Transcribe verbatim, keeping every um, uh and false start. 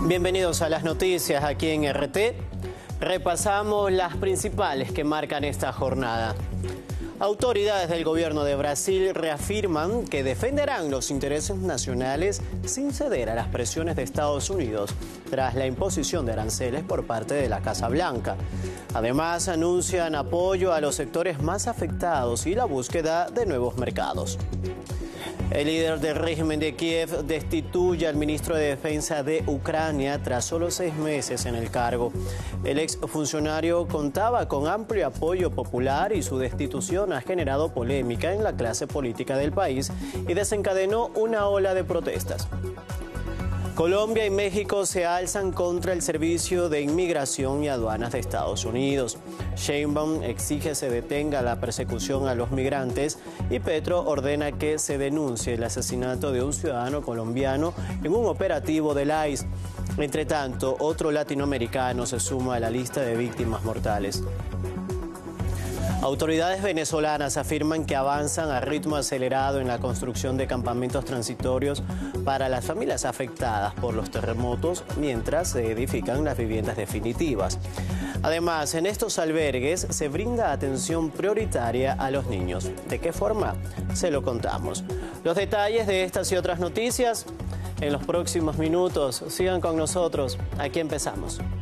Bienvenidos a las noticias aquí en R T. Repasamos las principales que marcan esta jornada. Autoridades del gobierno de Brasil reafirman que defenderán los intereses nacionales sin ceder a las presiones de Estados Unidos tras la imposición de aranceles por parte de la Casa Blanca. Además, anuncian apoyo a los sectores más afectados y la búsqueda de nuevos mercados. El líder del régimen de Kiev destituye al ministro de Defensa de Ucrania tras solo seis meses en el cargo. El exfuncionario contaba con amplio apoyo popular y su destitución ha generado polémica en la clase política del país y desencadenó una ola de protestas. Colombia y México se alzan contra el Servicio de Inmigración y Aduanas de Estados Unidos. Sheinbaum exige se detenga la persecución a los migrantes y Petro ordena que se denuncie el asesinato de un ciudadano colombiano en un operativo del I C E. Entre tanto, otro latinoamericano se suma a la lista de víctimas mortales. Autoridades venezolanas afirman que avanzan a ritmo acelerado en la construcción de campamentos transitorios para las familias afectadas por los terremotos, mientras se edifican las viviendas definitivas. Además, en estos albergues se brinda atención prioritaria a los niños. ¿De qué forma? Se lo contamos. Los detalles de estas y otras noticias en los próximos minutos. Sigan con nosotros. Aquí empezamos.